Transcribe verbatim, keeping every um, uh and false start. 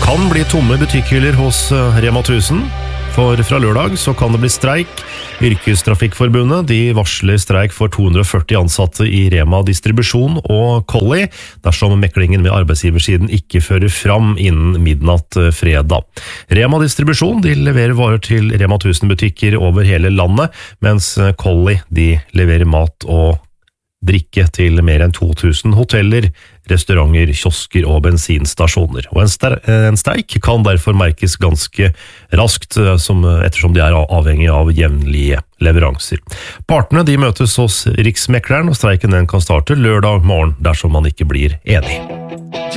kan bli tomme butikkhyller hos Rema tusen, for fra lørdag så kan det bli streik. Yrkestrafikkforbundet de varsler streik for to hundre og førti ansatte i Rema Distribusjon og Colli, dersom meklingen med arbeidsgiversiden ikke fører fram innen midnatt fredag. Rema Distribusjon de leverer varer til Rema tusen butikker over hele landet, mens Colli de leverer mat og drikke til mer enn to tusen hoteller, restauranter, kiosker og bensinstasjoner. Og en, en streik kan derfor merkes ganske raskt, som, ettersom de er avhengig av jevnlige leveranser. Partene de møtes hos Riksmekleren, og streiken den kan starte lørdag morgen dersom man ikke blir enig.